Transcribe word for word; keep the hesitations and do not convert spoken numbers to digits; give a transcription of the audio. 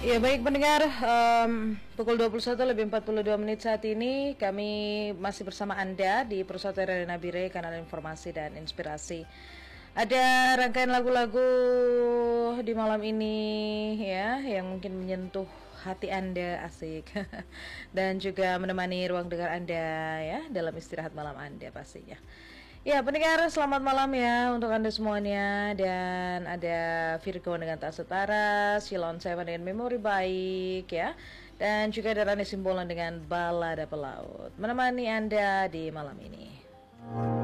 Ya baik pendengar, um, pukul dua puluh satu lebih empat puluh dua menit saat ini kami masih bersama Anda di Persatuan Radio Nabire, kanal informasi dan inspirasi. Ada rangkaian lagu-lagu di malam ini ya yang mungkin menyentuh hati Anda, asik. Dan juga menemani ruang dengar Anda ya dalam istirahat malam Anda pastinya. Ya pendengar, selamat malam ya untuk Anda semuanya. Dan ada Virgo dengan tak setara, Silon Seven dengan memori baik ya. Dan juga ada Rani Simbolon dengan balada pelaut menemani Anda di malam ini.